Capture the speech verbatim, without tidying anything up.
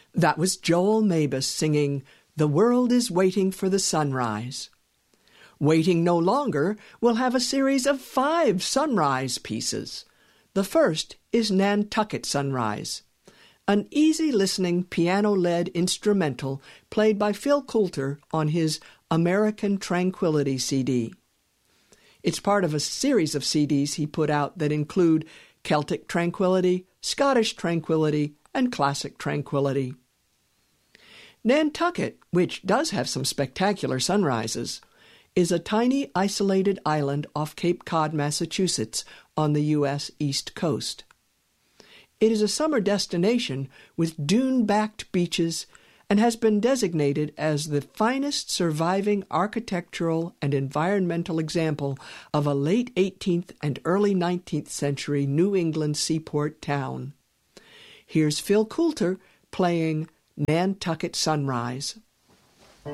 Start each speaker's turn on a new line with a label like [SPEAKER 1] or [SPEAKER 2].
[SPEAKER 1] That was Joel Mabus singing "The World is Waiting for the Sunrise." Waiting No Longer will have a series of five sunrise pieces. The first is Nantucket Sunrise, an easy-listening piano-led instrumental played by Phil Coulter on his American Tranquility C D. It's part of a series of C Ds he put out that include Celtic Tranquility, Scottish Tranquility, and Classic Tranquility. Nantucket, which does have some spectacular sunrises, is a tiny isolated island off Cape Cod, Massachusetts, on the U S East Coast. It is a summer destination with dune-backed beaches and has been designated as the finest surviving architectural and environmental example of a late eighteenth and early nineteenth century New England seaport town. Here's Phil Coulter playing Nantucket Sunrise.